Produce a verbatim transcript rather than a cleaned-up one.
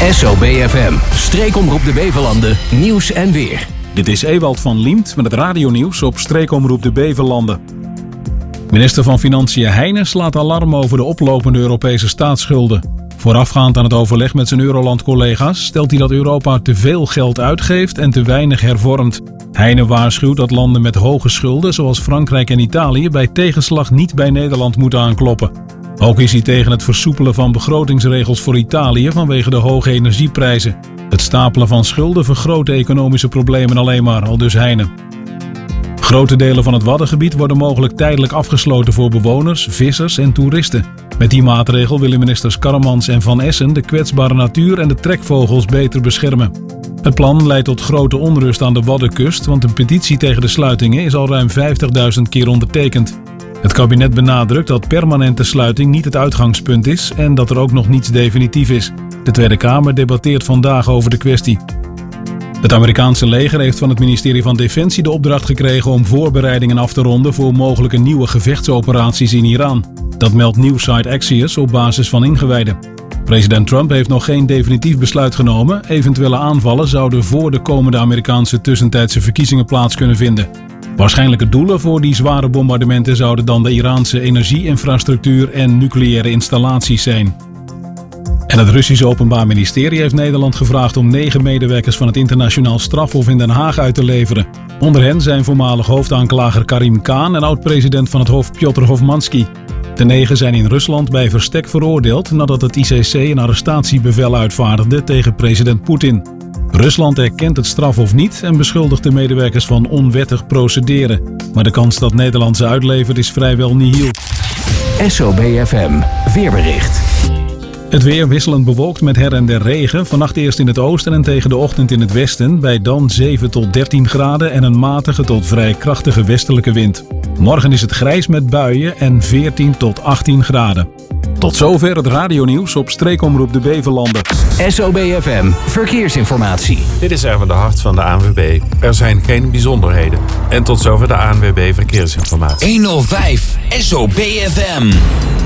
S O B F M, streekomroep de Beverlanden, nieuws en weer. Dit is Ewald van Liemt met het radionieuws op streekomroep de Beverlanden. Minister van Financiën Heijnen slaat alarm over de oplopende Europese staatsschulden. Voorafgaand aan het overleg met zijn Euroland-collega's stelt hij dat Europa te veel geld uitgeeft en te weinig hervormt. Heijnen waarschuwt dat landen met hoge schulden, zoals Frankrijk en Italië, bij tegenslag niet bij Nederland moeten aankloppen. Ook is hij tegen het versoepelen van begrotingsregels voor Italië vanwege de hoge energieprijzen. Het stapelen van schulden vergroot de economische problemen alleen maar, aldus Heijnen. Grote delen van het Waddengebied worden mogelijk tijdelijk afgesloten voor bewoners, vissers en toeristen. Met die maatregel willen ministers Karremans en Van Essen de kwetsbare natuur en de trekvogels beter beschermen. Het plan leidt tot grote onrust aan de Waddenkust, want een petitie tegen de sluitingen is al ruim vijftigduizend keer ondertekend. Het kabinet benadrukt dat permanente sluiting niet het uitgangspunt is en dat er ook nog niets definitief is. De Tweede Kamer debatteert vandaag over de kwestie. Het Amerikaanse leger heeft van het ministerie van Defensie de opdracht gekregen om voorbereidingen af te ronden voor mogelijke nieuwe gevechtsoperaties in Iran. Dat meldt Newsite Axios op basis van ingewijden. President Trump heeft nog geen definitief besluit genomen. Eventuele aanvallen zouden voor de komende Amerikaanse tussentijdse verkiezingen plaats kunnen vinden. Waarschijnlijke doelen voor die zware bombardementen zouden dan de Iraanse energieinfrastructuur en nucleaire installaties zijn. En het Russische Openbaar Ministerie heeft Nederland gevraagd om negen medewerkers van het internationaal strafhof in Den Haag uit te leveren. Onder hen zijn voormalig hoofdaanklager Karim Khan en oud-president van het Hof Piotr Hofmanski. De negen zijn in Rusland bij verstek veroordeeld nadat het I C C een arrestatiebevel uitvaardigde tegen president Poetin. Rusland erkent het strafhof niet en beschuldigt de medewerkers van onwettig procederen. Maar de kans dat Nederland ze uitlevert is vrijwel nihil. S O B F M, weerbericht. Het weer wisselend bewolkt met her en der regen. Vannacht eerst in het oosten en tegen de ochtend in het westen. Bij dan zeven tot dertien graden en een matige tot vrij krachtige westelijke wind. Morgen is het grijs met buien en veertien tot achttien graden. Tot zover het radionieuws op streekomroep de Beverlanden. S O B F M, verkeersinformatie. Dit is Erwin de Hart van de A N W B. Er zijn geen bijzonderheden. En tot zover de A N W B verkeersinformatie. honderdvijf S O B F M.